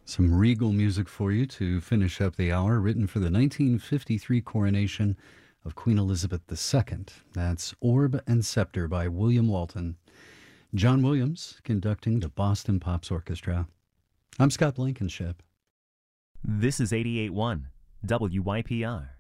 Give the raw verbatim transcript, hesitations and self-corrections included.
Some regal music for you to finish up the hour, written for the nineteen fifty-three coronation of Queen Elizabeth the Second. That's Orb and Scepter by William Walton. John Williams conducting the Boston Pops Orchestra. I'm Scott Blankenship. This is eighty-eight point one W Y P R.